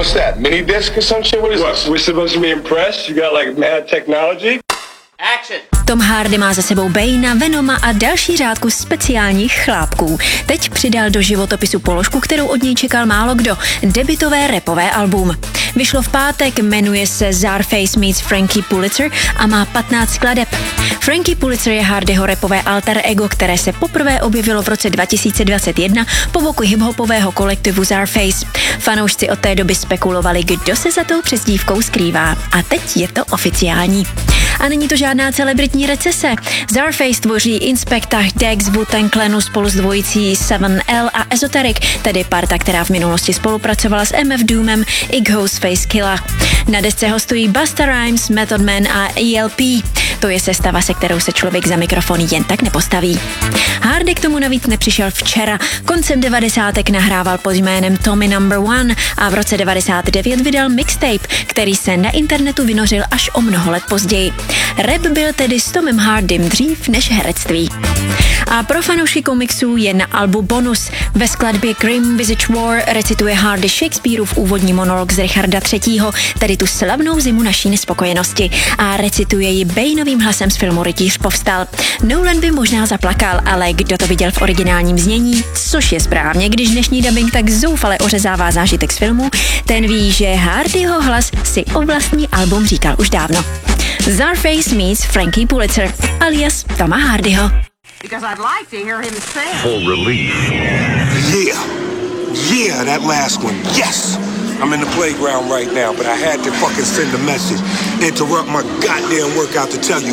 What's that? Mini disc or some shit? What is this? We're supposed to be impressed? You got like mad technology? Action. Tom Hardy má za sebou Banea, Venoma a další řádku speciálních chlápků. Teď přidal do životopisu položku, kterou od něj čekal málo kdo. Debutové rapové album. Vyšlo v pátek, jmenuje se Czarface meets Frankie Pulitzer a má 15 skladeb. Frankie Pulitzer je Hardyho rapové alter ego, které se poprvé objevilo v roce 2021 po boku hiphopového kolektivu Czarface. Fanoušci od té doby spekulovali, kdo se za tou přezdívkou skrývá. A teď je to oficiální. A není to žádná celebritní recese. Czarface tvoří Inspectah Dex, Wu-Tang Clanu spolu s dvojicí 7L a Esoteric, tedy parta, která v minulosti spolupracovala s MF Doomem i Ghostface Killah. Na desce hostují Busta Rhymes, Method Man a ELP. To je sestava, se kterou se člověk za mikrofon jen tak nepostaví. Hardy k tomu navíc nepřišel včera. Koncem 90. nahrával pod jménem Tommy No. 1 a v roce 99 vydal mixtape, který se na internetu vynořil až o mnoho let později. Rap byl tedy s Tomem Hardym dřív než herectví. A pro fanoušky komiksů je na albu bonus. Ve skladbě Grim Visage War recituje Hardy Shakespeareův úvodní monolog z Richarda III., tedy tu slavnou zimu naší nespokojenosti, a recituje ji Baneovým hlasem z filmu Rytíř povstal. Nolan by možná zaplakal, ale kdo to viděl v originálním znění, což je správně, když dnešní dubbing tak zoufale ořezává zážitek z filmu, ten ví, že Hardyho hlas si o vlastní album říkal už dávno. Czarface meets Frankie Pulitzer, alias Toma Hardyho. Because I'd like to hear him sing. Full relief. Yeah, that last one. Yes! I'm in the playground right now, but I had to fucking send a message. Interrupt my goddamn workout to tell you